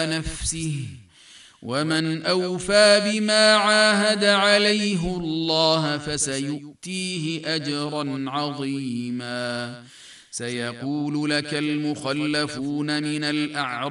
على نفسه ومن أوفى بما عاهد عليه الله فسيؤتيه أجرا عظيما. سيقول لك المخلفون من الأعراب